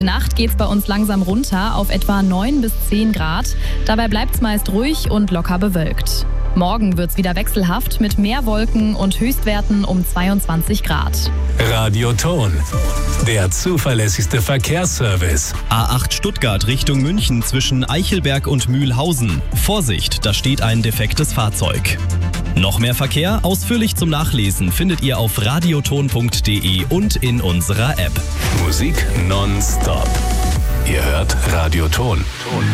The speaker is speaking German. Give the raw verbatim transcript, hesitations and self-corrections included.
Nacht geht's bei uns langsam runter auf etwa neun bis zehn Grad. Dabei bleibt's meist ruhig und locker bewölkt. Morgen wird's wieder wechselhaft mit mehr Wolken und Höchstwerten um zweiundzwanzig Grad. Radioton, der zuverlässigste Verkehrsservice. A acht Stuttgart Richtung München zwischen Eichelberg und Mühlhausen. Vorsicht, da steht ein defektes Fahrzeug. Noch mehr Verkehr ausführlich zum Nachlesen findet ihr auf radioton punkt de und in unserer App. Musik nonstop. Ihr hört Radioton.